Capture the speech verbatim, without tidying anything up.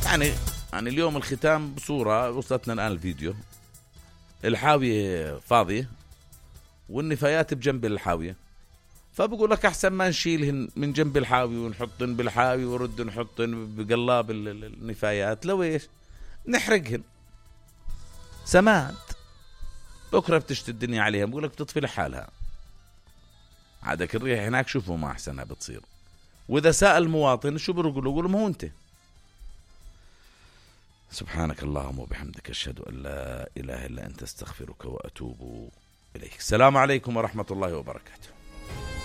يعني يعني اليوم الختام بصورة وصلتنا الآن الفيديو، الحاوية فاضية والنفايات بجنب الحاوية، فبقول لك أحسن ما نشيلهن من جنب الحاوي ونحطن بالحاوي ورد نحطن بقلاب النفايات، لو إيش نحرقهن سماد، بكرة بتشتي الدنيا عليها، بقول لك بتطفي لحالها. عادك الريح هناك شوفوا ما أحسنها بتصير. وإذا سأل المواطن شو بيقولوا؟ يقولوا ما هو أنت. سبحانك اللهم وبحمدك أشهد أن لا إله إلا أنت، استغفرك وأتوب إليك. السلام عليكم ورحمة الله وبركاته.